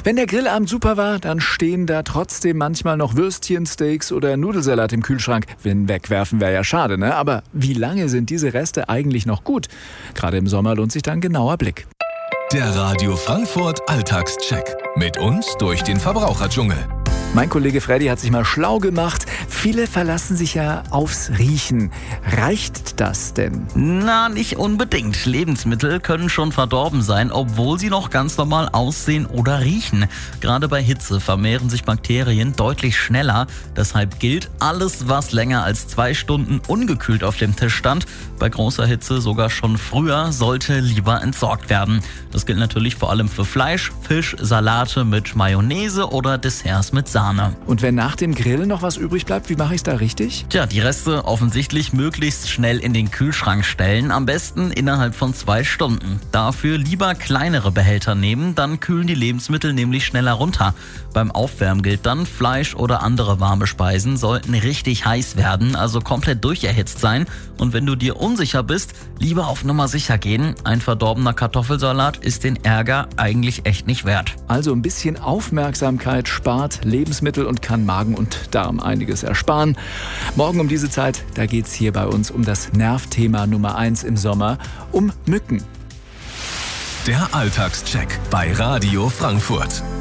Wenn der Grillabend super war, dann stehen da trotzdem manchmal noch Würstchen, Steaks oder Nudelsalat im Kühlschrank. Wegwerfen wäre ja schade, ne? Aber wie lange sind diese Reste eigentlich noch gut? Gerade im Sommer lohnt sich da ein genauer Blick. Der Radio Frankfurt Alltagscheck. Mit uns durch den Verbraucherdschungel. Mein Kollege Freddy hat sich mal schlau gemacht. Viele verlassen sich ja aufs Riechen. Reicht das denn? Na, nicht unbedingt. Lebensmittel können schon verdorben sein, obwohl sie noch ganz normal aussehen oder riechen. Gerade bei Hitze vermehren sich Bakterien deutlich schneller. Deshalb gilt, alles, was länger als 2 Stunden ungekühlt auf dem Tisch stand, bei großer Hitze sogar schon früher, sollte lieber entsorgt werden. Das gilt natürlich vor allem für Fleisch, Fisch, Salate mit Mayonnaise oder Desserts mit Sahne. Und wenn nach dem Grillen noch was übrig bleibt, wie mache ich es da richtig? Tja, die Reste offensichtlich möglichst schnell in den Kühlschrank stellen, am besten innerhalb von 2 Stunden. Dafür lieber kleinere Behälter nehmen, dann kühlen die Lebensmittel nämlich schneller runter. Beim Aufwärmen gilt dann, Fleisch oder andere warme Speisen sollten richtig heiß werden, also komplett durcherhitzt sein. Und wenn du dir unsicher bist, lieber auf Nummer sicher gehen. Ein verdorbener Kartoffelsalat ist den Ärger eigentlich echt nicht wert. Also ein bisschen Aufmerksamkeit spart Lebensmittel und kann Magen und Darm einiges ersparen. Morgen um diese Zeit, da geht's hier bei uns um das Nervthema Nummer 1 im Sommer, um Mücken. Der Alltagscheck bei Radio Frankfurt.